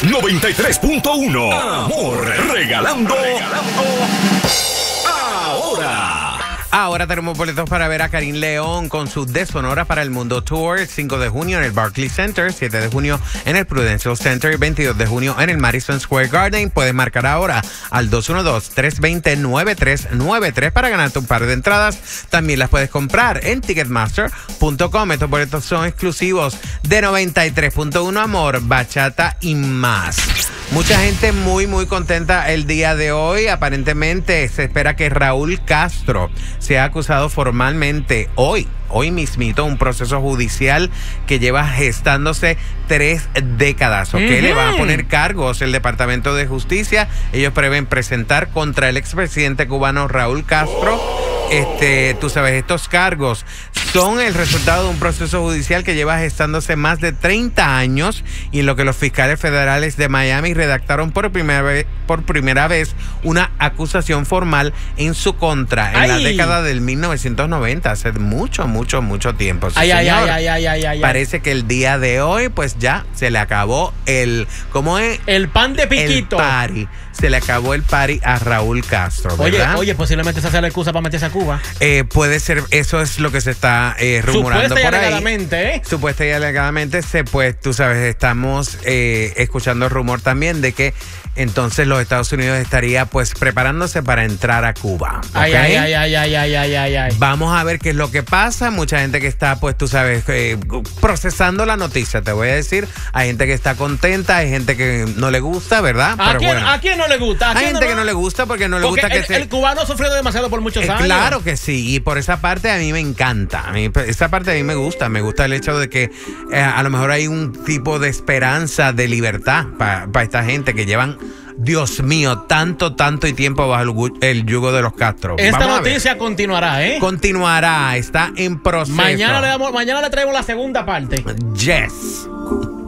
93.1. Amor, regalando ahora. Ahora tenemos boletos para ver a Karim León con su De Sonora para el Mundo Tour. El 5 de junio en el Barclays Center, 7 de junio en el Prudential Center y 22 de junio en el Madison Square Garden. Puedes marcar ahora al 212-320-9393 para ganarte un par de entradas. También las puedes comprar en Ticketmaster.com. Estos boletos son exclusivos de 93.1 Amor, Bachata y más. Mucha gente muy contenta el día de hoy. Aparentemente se espera que Raúl Castro sea acusado formalmente hoy mismito, un proceso judicial que lleva gestándose 3 décadas. Le van a poner cargos el Departamento de Justicia. Ellos prevén presentar contra el expresidente cubano Raúl Castro. Tú sabes, estos cargos son el resultado de un proceso judicial que lleva gestándose más de 30 años y en lo que los fiscales federales de Miami redactaron por primera vez una acusación formal en su contra en la década del 1990, hace mucho tiempo. Parece que el día de hoy pues ya se le acabó ¿cómo es? El pan de piquito. El party. Se le acabó el party a Raúl Castro, ¿verdad? Oye, posiblemente esa sea la excusa para meterse a Cuba. Puede ser, eso es lo que se está rumorando por ahí. Supuesta y alegadamente, pues tú sabes, estamos escuchando el rumor también de que entonces los Estados Unidos estaría pues preparándose para entrar a Cuba. ¿Okay? Ay. Vamos a ver qué es lo que pasa. Mucha gente que está, pues tú sabes, procesando la noticia, te voy a decir. Hay gente que está contenta, hay gente que no le gusta, ¿verdad? ¿A quién no le gusta? Hay gente que no le gusta porque no le gusta que el cubano ha sufrido demasiado por muchos años. Claro que sí, y por esa parte a mí me encanta. Esa parte a mí me gusta el hecho de que a lo mejor hay un tipo de esperanza de libertad para esta gente que llevan, Dios mío, tanto y tiempo bajo el yugo de los Castro. Esta noticia continuará, Continuará, está en proceso. Mañana le traemos la segunda parte. Yes.